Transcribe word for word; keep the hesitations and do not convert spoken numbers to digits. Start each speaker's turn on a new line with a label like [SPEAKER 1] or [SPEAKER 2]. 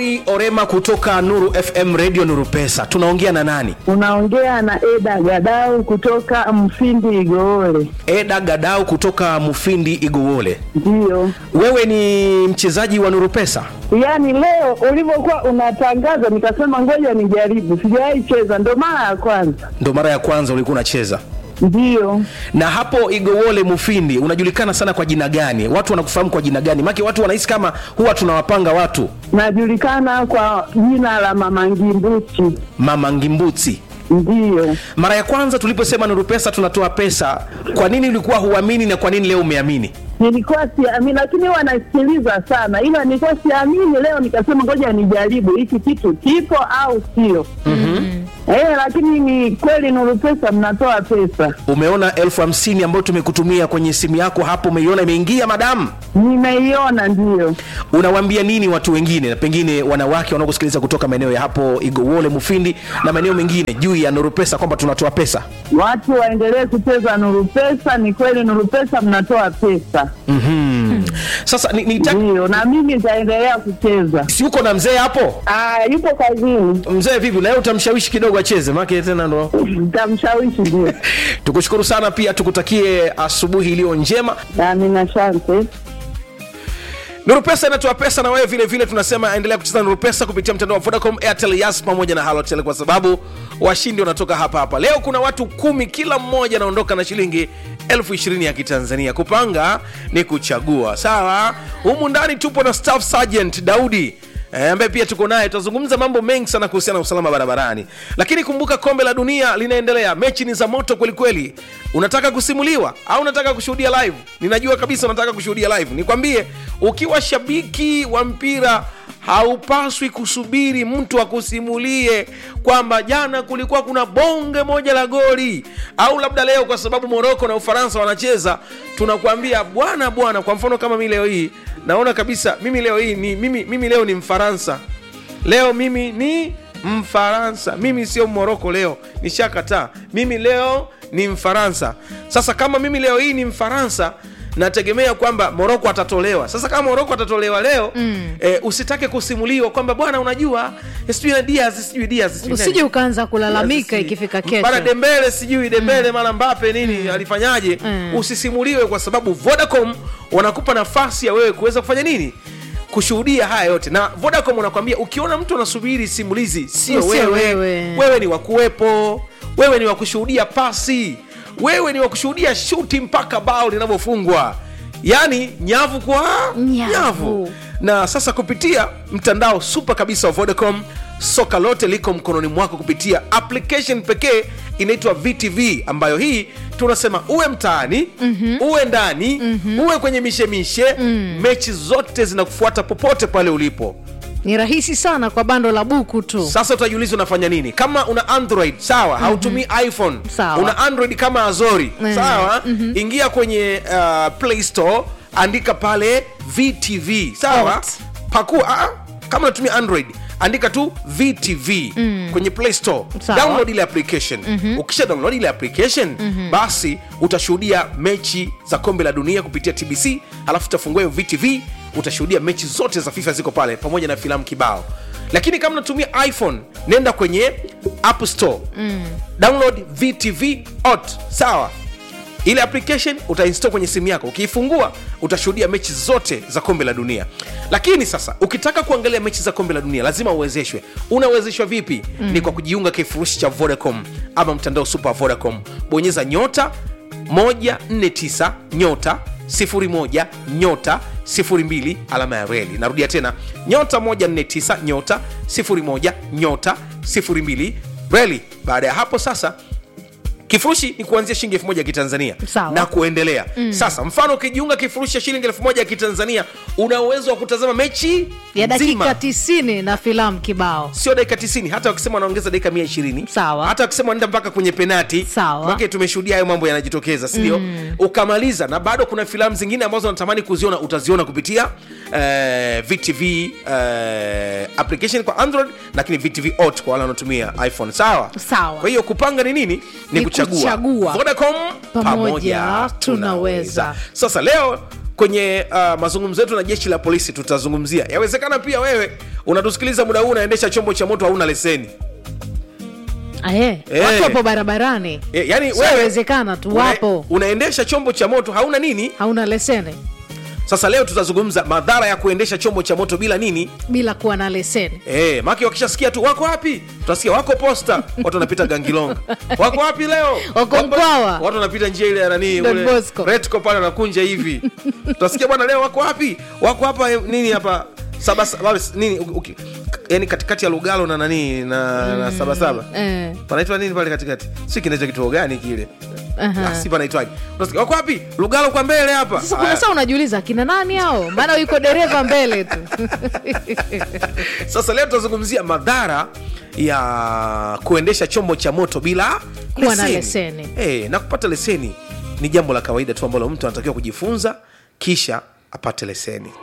[SPEAKER 1] Orema kutoka Nuru F M Radio Nuru Pesa. Tunaongea na nani?
[SPEAKER 2] Unaongea na Eda Gadau kutoka Mufindi Igowole.
[SPEAKER 1] Eda Gadau kutoka Mufindi Igowole.
[SPEAKER 2] Ndio.
[SPEAKER 1] Wewe ni mchezaji wa Nuru Pesa?
[SPEAKER 2] Yaani leo ulivyokuwa unatangaza nikasema ngoja nijaribu. Sijawahi cheza, ndo mara ya kwanza.
[SPEAKER 1] Ndo mara ya kwanza ulikuwa unacheza?
[SPEAKER 2] Ndio.
[SPEAKER 1] Na hapo Igowole Mufindi unajulikana sana kwa jina gani? Watu wanakufahamu kwa jina gani? Maki watu wanahisi kama huwa tunawapanga watu.
[SPEAKER 2] Najulikana kwa jina la Mama Ngimbuchi.
[SPEAKER 1] Mama Ngimbuchi.
[SPEAKER 2] Ndio.
[SPEAKER 1] Mara ya kwanza tuliposema Nuru Pesa tunatoa pesa, kwa nini ulikuwa huamini na kwa nini leo umeamini?
[SPEAKER 2] Nilikuwa siamini lakini wanasikiliza sana. Ila nilikuwa siamini, leo nikasema ngoja nijaribu hiki kitu kipo au sio. Mhm. Eh, lakini ni kweli Nuru Pesa mnatoa pesa.
[SPEAKER 1] Umeona elfu hamsini ambayo tumekutumia kwenye simu yako hapo, umeiona imeingia madam?
[SPEAKER 2] Nimeiona ndio.
[SPEAKER 1] Unawaambia nini watu wengine na pengine wanawake wanaokusikiliza kutoka maeneo ya hapo Igowole Mufindi na maeneo mengine juu ya Nuru Pesa kwamba tunatoa pesa?
[SPEAKER 2] Watu waendelee kucheza Nuru Pesa, ni kweli Nuru Pesa mnatoa pesa.
[SPEAKER 1] Mhm. Sasa ni, ni ta...
[SPEAKER 2] ndio, na mimi nitaendelea kucheza.
[SPEAKER 1] Si uko na mzee hapo?
[SPEAKER 2] Ah, yupo kazini.
[SPEAKER 1] Mzee vipi? Na yeye utamshawishi kidogo acheze, maana tena ndo
[SPEAKER 2] nitamshawishi ndio.
[SPEAKER 1] Tukushukuru sana pia tukutakie asubuhi iliyo njema.
[SPEAKER 2] Amina, asante.
[SPEAKER 1] Nuru Pesa inatoa pesa na wewe vile vile tunasema endelea kucheza Nuru Pesa kupitia mtandao wa Vodacom, Airtel, Yas pamoja na Halotel kwa sababu washindi wanatoka hapa hapa. Leo kuna watu kumi, kila mmoja anaondoka na shilingi elfu ishirini ya Kitanzania. Kupanga ni kuchagua. Sawa? Humu ndani tupo na Staff Sergeant Daudi. Eh, ambaye pia tuko naye, tutazungumza mambo mengi sana kuhusiana na usalama barabarani. Lakini kumbuka kombe la dunia linaendelea, mechi ni za moto kweli kweli. Unataka kusimuliwa au unataka kushuhudia live? Ninajua kabisa unataka kushuhudia live. Nikwambie, ukiwa shabiki wa mpira haupaswi kusubiri mtu akusimulie kwamba jana kulikuwa kuna bonge moja la goli, au labda leo kwa sababu Morocco na Ufaransa wanacheza tunakuambia bwana bwana. Kwa mfano kama mimi leo hii naona kabisa mimi leo hii ni mimi mimi leo ni Mfaransa. Leo mimi ni Mfaransa. Mimi sio Morocco leo. Nishakataa. Mimi leo ni Mfaransa. Sasa kama mimi leo hii ni Mfaransa, nategemea kwamba Morocco atatolewa. Sasa kama Morocco atatolewa leo, mm. eh, usitake kusimuliwa kwamba bwana unajua sijui na Diaz sijui Diaz sijui.
[SPEAKER 3] Usije ukaanza kulalamika ikifika kesho.
[SPEAKER 1] Bana Dembele sijui Dembele mm. mara Mbappe nini mm. alifanyaje? Mm. Usisimuliwe kwa sababu Vodacom wanakupa nafasi ya wewe kuweza kufanya nini? Kushuhudia haya yote. Na Vodacom wanakuambia ukiona mtu anasubiri simulizi sio wewe. Wewe. Wewe ni wa kuwepo. Wewe ni wa kushuhudia pasi. Wewe ni wa kushuhudia shuti mpaka bao linavyofungwa. Yaani nyavu kwa nyavu. nyavu. Na sasa kupitia mtandao super kabisa wa Vodacom, soka lote liko mkononi mwako kupitia application pekee inaitwa V T V, ambayo hii tunasema uwe mtaani, mm-hmm. uwe ndani, mm-hmm. uwe kwenye mishemishe, mm. mechi zote zinakufuata popote pale ulipo.
[SPEAKER 3] Ni rahisi sana kwa bando la buku tu.
[SPEAKER 1] Sasa utajiuliza unafanya nini? Kama una Android, sawa, mm-hmm. hautumii iPhone, sawa. Una Android kama Azori, mm-hmm. sawa, mm-hmm. ingia kwenye uh, Play Store, andika pale V T V, sawa? Out. Pakua, uh, kama unatumia Android, andika tu V T V mm. kwenye Play Store. Sawa. Download ile application. Mm-hmm. Ukisha download ile application, mm-hmm. basi utashuhudia mechi za kombe la dunia kupitia T B C, alafu utafungua hiyo V T V, utashuhudia mechi zote za FIFA ziko pale pamoja na filamu kibao. Lakini kama unatumia iPhone, nenda kwenye App Store. Mm. Download V T V Ot. Sawa? Ile application utainstall kwenye simu yako. Ukiifungua utashuhudia mechi zote za kombe la dunia. Lakini sasa ukitaka kuangalia mechi za kombe la dunia lazima uwezeshwe. Unawezeshwa vipi? Mm. Ni kwa kujiunga kifurushi cha Vodacom ama mtandao super Vodacom. Bonyeza nyota moja nne tisa nyota sifuri moja nyota sifuri mbili alama ya reli. Narudia tena, nyota moja nne tisa nyota sifuri moja nyota sifuri mbili reli. Baada ya hapo sasa kifurushi ni kuanzia shilingi elfu moja ya Kitanzania na kuendelea. Mm. Sasa mfano ukijiunga kifurushi cha shilingi elfu moja ya Kitanzania, una uwezo wa kutazama mechi
[SPEAKER 3] ya dakika tisini na filamu kibao.
[SPEAKER 1] Sio dakika tisini, hata wakisema wanaongeza dakika mia ishirini.
[SPEAKER 3] Sawa.
[SPEAKER 1] Hata wakisema wanaenda mpaka kwenye penalti.
[SPEAKER 3] Maana
[SPEAKER 1] tumeshuhudia hayo mambo yanajitokeza, si ndio? Mm. Ukamaliza na bado kuna filamu zingine ambazo unatamani kuziona, utaziona kupitia uh, V T V uh, application kwa Android, lakini V T V Ot kwa wale wanaotumia iPhone. Sawa?
[SPEAKER 3] Sawa.
[SPEAKER 1] Kwa hiyo kupanga ni nini? Ni, ni kuchagua. kuchagua. Vodacom pamoja, pamoja tunaweza. Sasa leo kwenye uh, mazungumzo yetu na jeshi la polisi tutazungumzia, yawezekana pia wewe unatusikiliza muda huu unaendesha chombo cha moto hauna leseni.
[SPEAKER 3] Aye,
[SPEAKER 1] Eh.
[SPEAKER 3] watu wapo barabarani.
[SPEAKER 1] E, yani
[SPEAKER 3] Sio inawezekana tu wapo.
[SPEAKER 1] Una, unaendesha chombo cha moto hauna nini?
[SPEAKER 3] Hauna leseni.
[SPEAKER 1] Sasa leo tutazungumza madhara ya kuendesha chombo cha moto bila nini?
[SPEAKER 3] Bila kuwa na leseni.
[SPEAKER 1] Eh, maki wakishasikia tu wako wapi? Tutasikia wako Posta, watu wanapita Gangilonga. Wako wapi leo?
[SPEAKER 3] Wako Mkwawa.
[SPEAKER 1] Watu wanapita njia ile ya nani
[SPEAKER 3] Don
[SPEAKER 1] ule
[SPEAKER 3] Bosco.
[SPEAKER 1] Retco pale anakunja hivi. Tutasikia bwana leo wako wapi? Wako hapa eh, nini hapa? Saba saba nini okay. Yaani katikati ya Lugalo na nani na, mm. na saba saba.
[SPEAKER 3] Eh.
[SPEAKER 1] Panaitwa nini pale katikati? Si kinaitwa kituo gani kile?
[SPEAKER 3] Aha.
[SPEAKER 1] Ah, si panaitwaje? Unasikia wako wapi? Lugalo kwa mbele hapa.
[SPEAKER 3] Sasa kuna saa unajiuliza kina nani hao? Maana yuko dereva mbele tu.
[SPEAKER 1] Sasa leo tutazungumzia madhara ya kuendesha chombo cha moto bila
[SPEAKER 3] kuwa na leseni.
[SPEAKER 1] Eh, na kupata leseni ni jambo la kawaida tu ambalo mtu anatakiwa kujifunza kisha apate leseni.